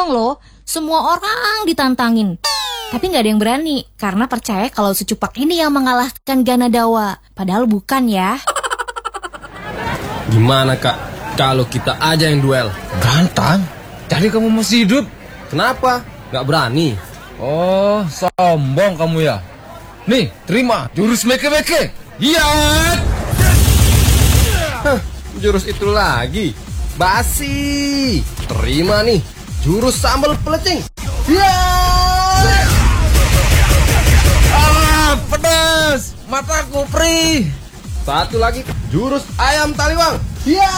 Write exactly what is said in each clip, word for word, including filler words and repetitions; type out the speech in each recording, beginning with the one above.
sombong loh. Semua orang ditantangin. Tapi gak ada yang berani karena percaya kalau secupak ini yang mengalahkan Ganadawa. Padahal bukan ya. Gimana kak, kalau kita aja yang duel? Gantang, jadi kamu masih hidup? Kenapa? Gak berani? Oh, sombong kamu ya. Nih, terima jurus meke-meke. Iya. Hah, jurus itu lagi. Basi. Terima nih, jurus sambal pelecing. Iya. Ah, pedas. Mataku perih. Satu lagi, jurus ayam taliwang. Iya.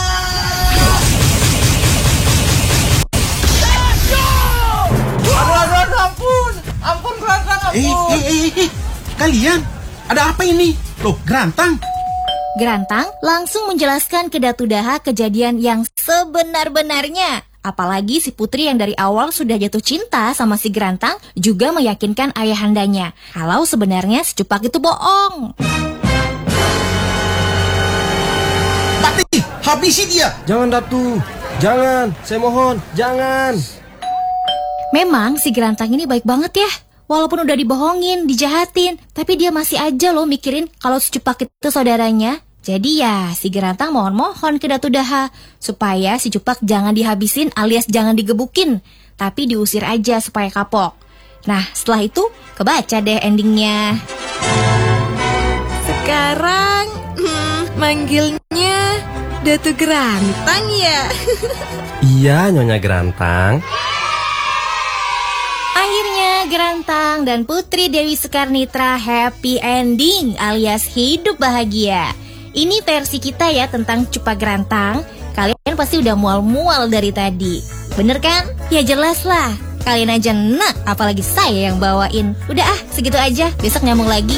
Aduh, aduh, aduh, ampun. Ampun, Gerantang, ampun. Eh, eh, eh, eh, kalian, ada apa ini? Loh, Gerantang. Gerantang langsung menjelaskan ke Datu Daha kejadian yang sebenar-benarnya. Apalagi si Putri yang dari awal sudah jatuh cinta sama si Gerantang juga meyakinkan ayahandanya kalau sebenarnya si Cupak itu bohong. Patih, habisi dia. Jangan Datu, jangan, saya mohon, jangan. Memang si Gerantang ini baik banget ya. Walaupun udah dibohongin, dijahatin, tapi dia masih aja loh mikirin kalau si Cupak itu saudaranya. Jadi ya, si Gerantang mohon-mohon ke Datu Daha supaya si Cupak jangan dihabisin alias jangan digebukin, tapi diusir aja supaya kapok. Nah, setelah itu kebaca deh endingnya. Sekarang hmm, manggilnya Datu Gerantang ya. Iya, Nyonya Gerantang. Akhirnya Gerantang dan Putri Dewi Sekarnitra happy ending alias hidup bahagia. Ini versi kita ya tentang Cupak Gerantang. Kalian pasti udah mual-mual dari tadi. Bener kan? Ya jelas lah. Kalian aja enak, apalagi saya yang bawain. Udah ah, segitu aja. Besok nyambung lagi.